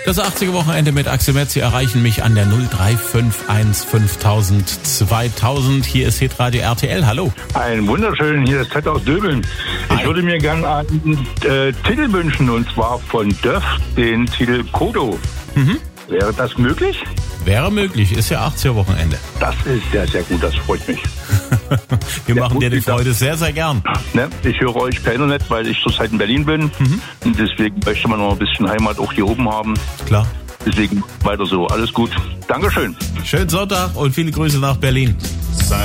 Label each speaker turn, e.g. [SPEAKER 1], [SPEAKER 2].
[SPEAKER 1] Das 80er Wochenende mit Axel Metz. Sie erreichen mich an der 0351 5000 2000. Hier ist Hitradio RTL. Hallo.
[SPEAKER 2] Einen wunderschönen, hier ist Ted aus Döbeln. Ich würde mir gerne einen Titel wünschen, und zwar von Dörf, den Titel Kodo. Wäre das möglich?
[SPEAKER 1] Wäre möglich, ist ja 80er Wochenende.
[SPEAKER 2] Das ist sehr, sehr gut, das freut mich.
[SPEAKER 1] Wir machen dir die Freude sehr, sehr gern.
[SPEAKER 2] Ne? Ich höre euch per Internet, weil ich zurzeit in Berlin bin. Und deswegen möchte man noch ein bisschen Heimat auch hier oben haben.
[SPEAKER 1] Klar.
[SPEAKER 2] Deswegen weiter so. Alles gut. Dankeschön.
[SPEAKER 1] Schönen Sonntag und viele Grüße nach Berlin.